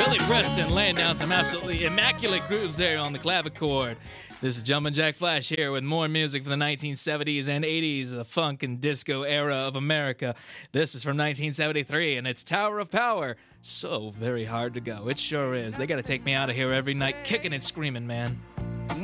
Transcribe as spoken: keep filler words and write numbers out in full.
Billy Preston laying down some absolutely immaculate grooves there on the clavichord. This is Jumpin' Jack Flash here with more music from the nineteen seventies and eighties, the funk and disco era of America. This is from nineteen seventy-three, and it's Tower of Power. So very hard to go. It sure is. They got to take me out of here every night kicking and screaming, man.